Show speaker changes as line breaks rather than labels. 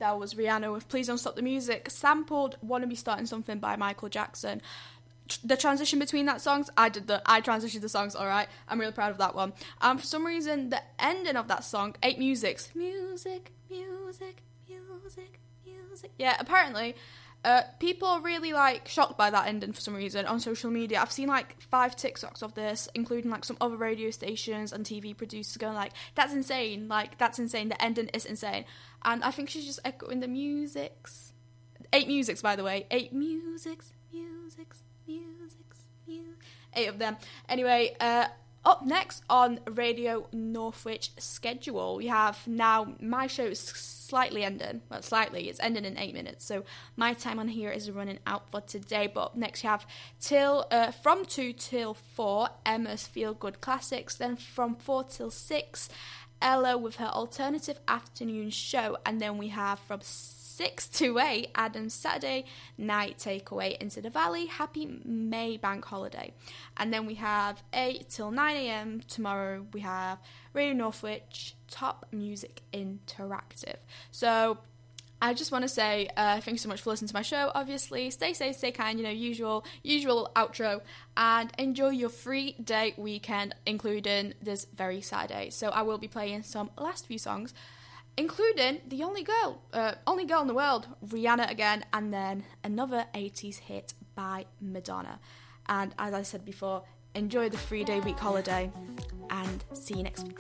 that was Rihanna with Please Don't Stop the Music, sampled Wanna Be Starting Something by Michael Jackson. The transition between that songs, I transitioned the songs, alright. I'm really proud of that one. For some reason, the ending of that song, 8 Musics. Music. Yeah, apparently, people are really, like, shocked by that ending for some reason on social media. I've seen, like, 5 TikToks of this, including, like, some other radio stations and TV producers going, like, that's insane. Like, that's insane. The ending is insane. And I think she's just echoing the musics. 8 Musics, by the way. 8 Musics. 8 of them. Anyway, up next on Radio Northwich schedule, we have now, my show is slightly ending. Well, slightly, it's ending in 8 minutes, so my time on here is running out for today. But up next, you have from 2 till 4, Emma's Feel Good Classics. Then from 4 till 6, Ella with her alternative afternoon show. And then we have from 6 to 8, Adam's Saturday night takeaway into the Valley. Happy May bank holiday. And then we have 8 till 9 a.m. tomorrow. We have Radio Northwich Top Music Interactive. So I just want to say thanks so much for listening to my show. Obviously, stay safe, stay kind, usual outro, and enjoy your 3-day weekend, including this very Saturday. So I will be playing some last few songs, including the only girl in the world, Rihanna again, and then another 80s hit by Madonna. And as I said before, enjoy the 3-day week holiday, and see you next week.